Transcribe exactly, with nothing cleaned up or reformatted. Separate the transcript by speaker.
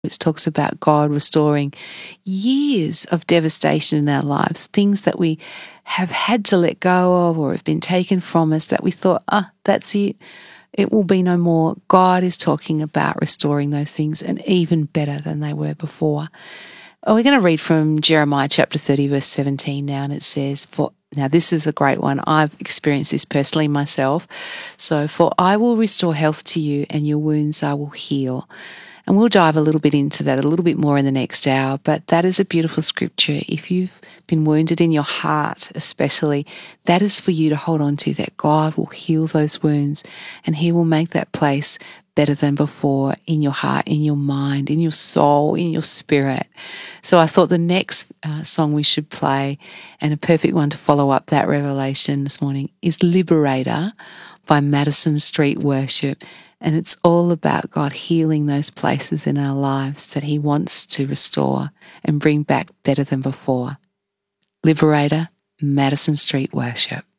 Speaker 1: which talks about God restoring years of devastation in our lives, things that we have had to let go of or have been taken from us that we thought, ah, that's it. It will be no more. God is talking about restoring those things and even better than they were before. Oh, we're going to read from Jeremiah chapter thirty, verse seventeen now, and it says, "For now this is a great one. I've experienced this personally myself. So, for I will restore health to you and your wounds I will heal." And we'll dive a little bit into that a little bit more in the next hour, but that is a beautiful scripture. If you've been wounded in your heart especially, that is for you to hold on to, that God will heal those wounds and he will make that place better than before in your heart, in your mind, in your soul, in your spirit. So I thought the next uh, song we should play, and a perfect one to follow up that revelation this morning, is Liberator by Madison Street Worship. And it's all about God healing those places in our lives that he wants to restore and bring back better than before. Liberator, Madison Street Worship.